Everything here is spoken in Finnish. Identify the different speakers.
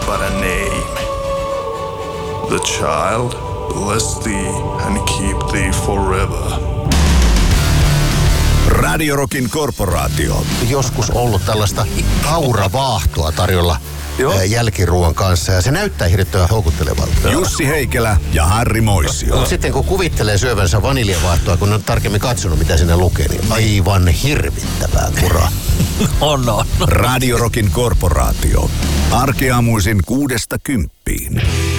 Speaker 1: but a name. The child bless thee and keep thee forever.
Speaker 2: Radio Rockin korporaatio.
Speaker 3: Joskus ollut tällaista kauravaahtoa tarjolla jälkiruuan kanssa ja se näyttää hirveän houkuttelevalta.
Speaker 2: Jussi Heikelä ja Harri Moisio.
Speaker 3: Mutta sitten kun kuvittelee syövänsä vaniljavaahtoa, kun on tarkemmin katsonut mitä siinä lukee, niin aivan hirvittävää kuraa.
Speaker 4: On.
Speaker 2: Radio Rockin korporaatio. Arkeaamuisin 6–10.